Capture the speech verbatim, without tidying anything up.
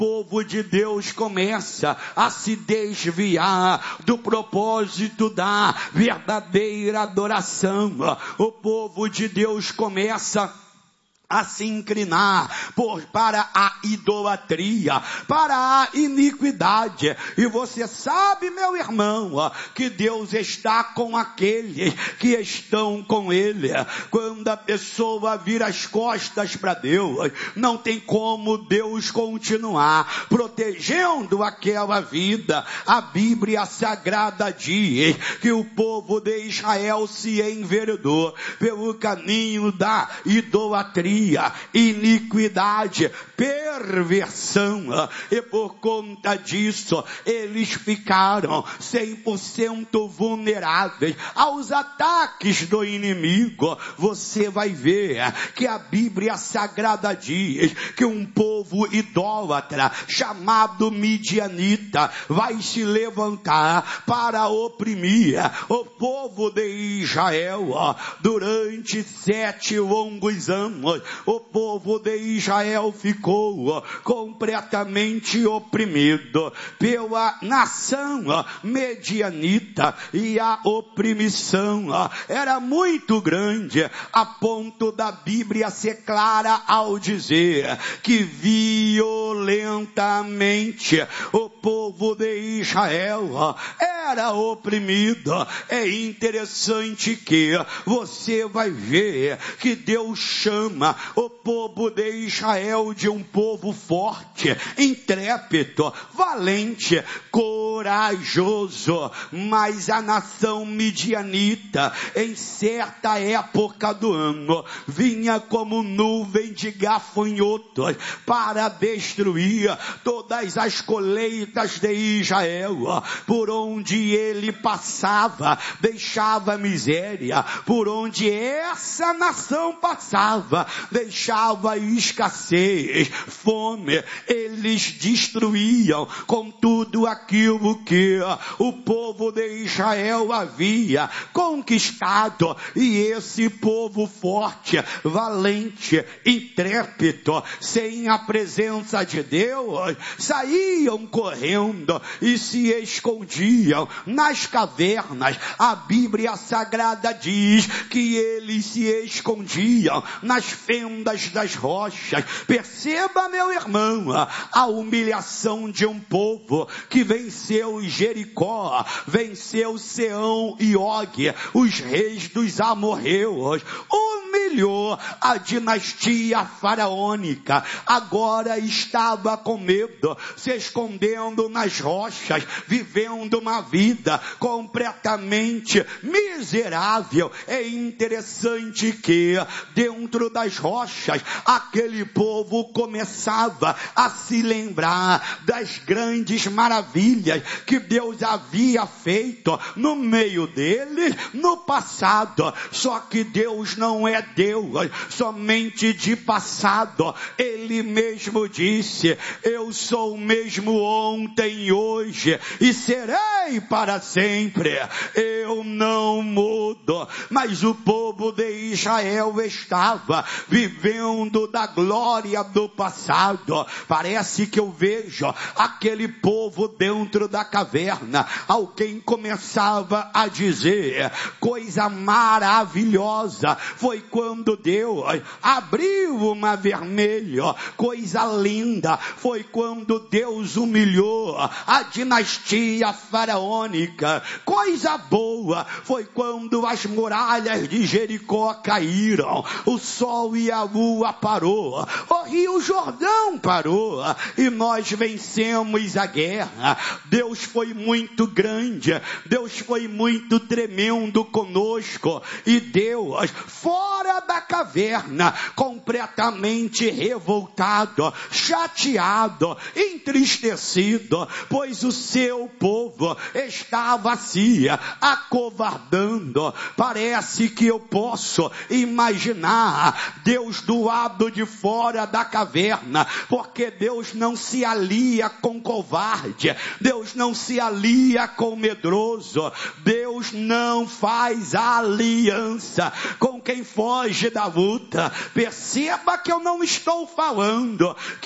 povo de Deus começa a se desviar do propósito da verdadeira adoração. O povo de Deus começa a se inclinar por, para a idolatria, para a iniquidade. E você sabe, meu irmão, que Deus está com aqueles que estão com Ele. Quando a pessoa vira as costas para Deus, não tem como Deus continuar protegendo aquela vida. A Bíblia Sagrada diz que o povo de Israel se enveredou pelo caminho da idolatria, iniquidade, perversão, e por conta disso eles ficaram cem por cento vulneráveis aos ataques do inimigo. Você vai ver que a Bíblia Sagrada diz que um povo idólatra chamado midianita vai se levantar para oprimir o povo de Israel durante sete longos anos. O povo de Israel ficou completamente oprimido pela nação medianita, e a opressão era muito grande, a ponto da Bíblia ser clara ao dizer que violentamente o povo de Israel era oprimido. É interessante que você vai ver que Deus chama o povo de Israel de um povo forte, intrépido, valente, corajoso. Mas a nação midianita, em certa época do ano, vinha como nuvem de gafanhotos para destruir todas as colheitas de Israel. Por onde ele passava, deixava miséria. Por onde essa nação passava, deixava escassez, fome. Eles destruíam com tudo aquilo que o povo de Israel havia conquistado. E esse povo forte, valente, intrépido, sem a presença de Deus, saíam correndo e se escondiam nas cavernas. A Bíblia Sagrada diz que eles se escondiam nas fendas das rochas. Perceba, meu irmão, a humilhação de um povo que venceu Jericó, venceu Seão e Og, os reis dos amorreus, humilhou a dinastia faraônica. Agora estava com medo, se escondendo nas rochas, vivendo uma vida completamente miserável. É interessante que dentro das rochas aquele povo começava a se lembrar das grandes maravilhas que Deus havia feito no meio deles no passado. Só que Deus não é Deus somente de passado. Ele mesmo disse: eu sou o mesmo ontem, hoje e serei para sempre. Eu não mudo. Mas o povo de Israel estava vivendo da glória do passado. Parece que eu vejo aquele povo dentro da caverna. Alguém começava a dizer: coisa maravilhosa foi quando Deus abriu o mar vermelho. Coisa linda foi quando Deus humilhou a dinastia faraônica. Coisa boa foi quando as muralhas de Jericó caíram. O sol e a lua parou. O rio Jordão parou. E nós vencemos a guerra. Deus foi muito grande. Deus foi muito tremendo conosco. E Deus, fora da caverna, completamente revoltado, chateado, entristecido, pois o seu povo estava se acovardando. Parece que eu posso imaginar Deus do lado de fora da caverna, porque Deus não se alia com covarde, Deus não se alia com medroso, Deus não faz aliança com quem foge da luta. Perceba que eu não estou falando